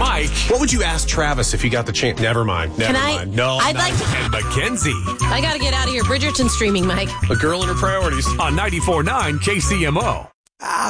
Mike. What would you ask Travis if you got the chance? Never mind. Never mind. No, I'd like to. And Mackenzie I got to get out of here. Bridgerton streaming, Mike. A girl and her priorities. on 94.9 KCMO.